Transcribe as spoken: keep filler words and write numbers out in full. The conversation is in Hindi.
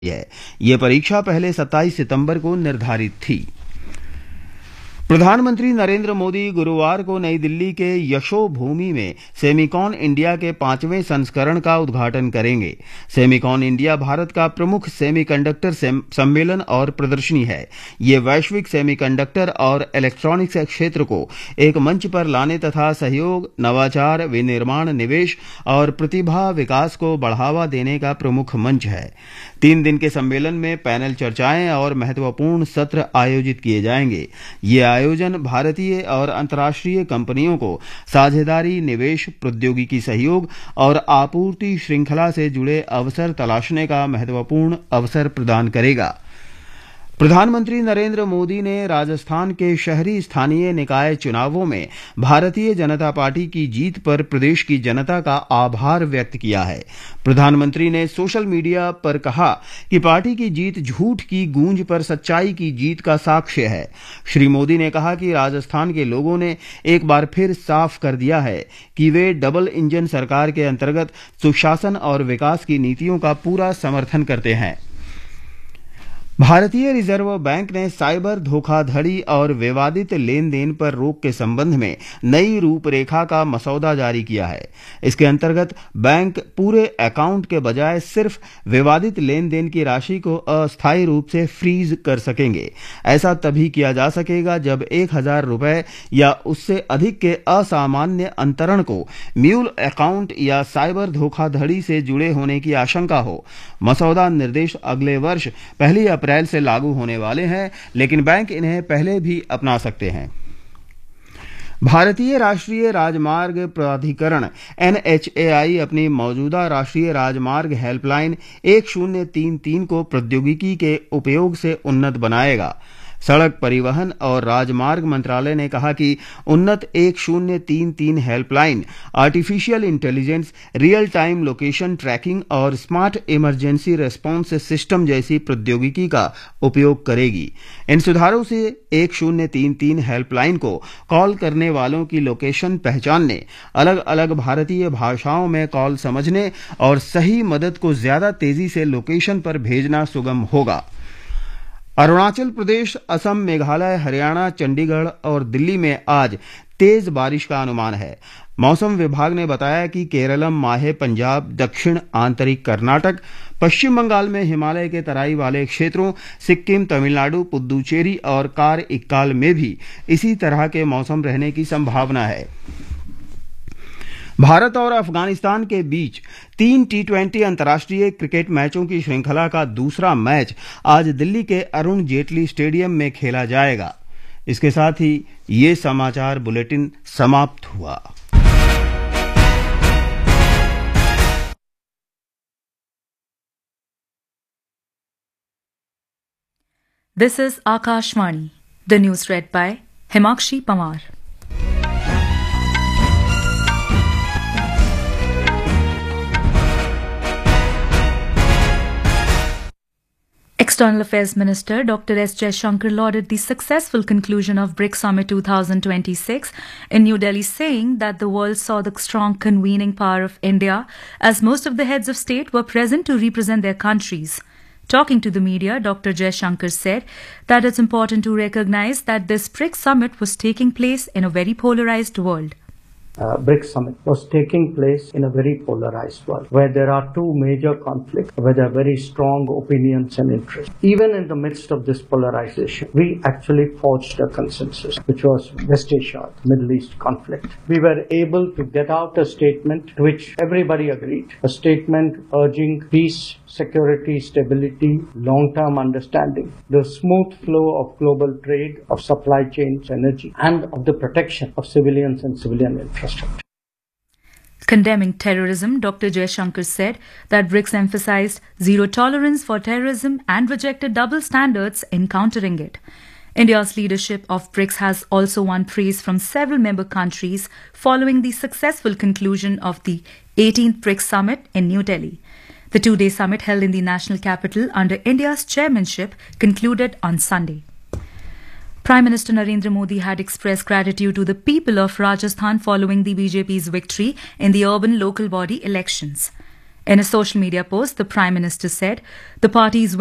है। ये परीक्षा पहले सत्ताईस सितंबर को निर्धारित थी। प्रधानमंत्री नरेंद्र मोदी गुरुवार को नई दिल्ली के यशोभूमि में सेमिकॉन इंडिया के पांचवें संस्करण का उद्घाटन करेंगे। सेमिकॉन इंडिया भारत का प्रमुख सेमीकंडक्टर सम्मेलन और प्रदर्शनी है। ये वैश्विक सेमीकंडक्टर और इलेक्ट्रॉनिक्स क्षेत्र को एक मंच पर लाने तथा सहयोग, नवाचार, विनिर्माण, निवेश और प्रतिभा विकास को बढ़ावा देने का प्रमुख मंच है। तीन दिन के सम्मेलन में पैनल चर्चाएं और महत्वपूर्ण सत्र आयोजित किए जाएंगे। ये आयोजन भारतीय और अंतर्राष्ट्रीय कंपनियों को साझेदारी, निवेश, प्रौद्योगिकी सहयोग और आपूर्ति श्रृंखला से जुड़े अवसर तलाशने का महत्वपूर्ण अवसर प्रदान करेगा। प्रधानमंत्री नरेंद्र मोदी ने राजस्थान के शहरी स्थानीय निकाय चुनावों में भारतीय जनता पार्टी की जीत पर प्रदेश की जनता का आभार व्यक्त किया है। प्रधानमंत्री ने सोशल मीडिया पर कहा कि पार्टी की जीत झूठ की गूंज पर सच्चाई की जीत का साक्ष्य है। श्री मोदी ने कहा कि राजस्थान के लोगों ने एक बार फिर साफ कर दिया है कि वे डबल इंजन सरकार के अंतर्गत सुशासन और विकास की नीतियों का पूरा समर्थन करते हैं। भारतीय रिजर्व बैंक ने साइबर धोखाधड़ी और विवादित लेन देन पर रोक के संबंध में नई रूपरेखा का मसौदा जारी किया है। इसके अंतर्गत बैंक पूरे अकाउंट के बजाय सिर्फ विवादित लेन देन की राशि को अस्थायी रूप से फ्रीज कर सकेंगे। ऐसा तभी किया जा सकेगा जब एक हजार रुपए या उससे अधिक के असामान्य अंतरण को म्यूल अकाउंट या साइबर धोखाधड़ी से जुड़े होने की आशंका हो। मसौदा निर्देश अगले वर्ष पहली अप्रैल से लागू होने वाले हैं, लेकिन बैंक इन्हें पहले भी अपना सकते हैं। भारतीय राष्ट्रीय राजमार्ग प्राधिकरण एन एच ए आई अपनी मौजूदा राष्ट्रीय राजमार्ग हेल्पलाइन एक शून्य तीन तीन को प्रौद्योगिकी के उपयोग से उन्नत बनाएगा। सड़क परिवहन और राजमार्ग मंत्रालय ने कहा कि उन्नत एक शून्य तीन तीन helpline artificial intelligence, real time location tracking और स्मार्ट इमरजेंसी रेस्पॉन्स सिस्टम जैसी प्रौद्योगिकी का उपयोग करेगी। इन सुधारों से एक शून्य तीन तीन हेल्पलाइन को कॉल करने वालों की लोकेशन पहचानने, अलग अलग भारतीय भाषाओं में कॉल समझने और सही मदद को ज्यादा तेजी से लोकेशन पर भेजना सुगम होगा। अरुणाचल प्रदेश, असम, मेघालय, हरियाणा, चंडीगढ़ और दिल्ली में आज तेज बारिश का अनुमान है। मौसम विभाग ने बताया कि केरलम, माहे, पंजाब, दक्षिण आंतरिक कर्नाटक, पश्चिम बंगाल में हिमालय के तराई वाले क्षेत्रों, सिक्किम, तमिलनाडु, पुद्दुचेरी और कार इक्काल में भी इसी तरह के मौसम रहने की संभावना है। भारत और अफगानिस्तान के बीच तीन टी ट्वेंटी अंतर्राष्ट्रीय क्रिकेट मैचों की श्रृंखला का दूसरा मैच आज दिल्ली के अरुण जेटली स्टेडियम में खेला जाएगा। इसके साथ ही ये समाचार बुलेटिन समाप्त हुआ। This is Akashvani. The news read by Himakshi Pamar. External Affairs Minister Doctor S Jaishankar lauded the successful conclusion of BRICS Summit twenty twenty-six in New Delhi, saying that the world saw the strong convening power of India as most of the heads of state were present to represent their countries. Talking to the media, Doctor Jaishankar said that it's important to recognize that this BRICS Summit was taking place in a very polarized world. Uh, BRICS Summit was taking place in a very polarized world where there are two major conflicts, where there are very strong opinions and interests. Even in the midst of this polarization, we actually forged a consensus, which was West Asia, the Middle East conflict. We were able to get out a statement to which everybody agreed, a statement urging peace, security, stability, long-term understanding, the smooth flow of global trade, of supply chains, energy, and of the protection of civilians and civilian infrastructure. Condemning terrorism, Doctor Jaishankar said that BRICS emphasized zero tolerance for terrorism and rejected double standards in countering it. India's leadership of BRICS has also won praise from several member countries following the successful conclusion of the eighteenth BRICS Summit in New Delhi. The two-day summit held in the national capital under India's chairmanship concluded on Sunday. Prime Minister Narendra Modi had expressed gratitude to the people of Rajasthan following the B J P's victory in the urban local body elections. In a social media post, the Prime Minister said the parties